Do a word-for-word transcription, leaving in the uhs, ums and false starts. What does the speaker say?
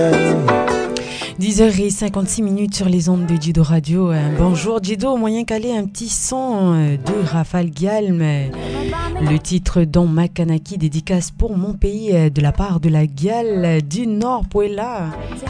dix heures cinquante-six minutes sur les ondes de Dido Radio. Bonjour Dido, moyen calé, un petit son de Rafal Guilhem. Le titre Don Makanaki, dédicace pour mon pays de la part de la Gale du Nord, Puella.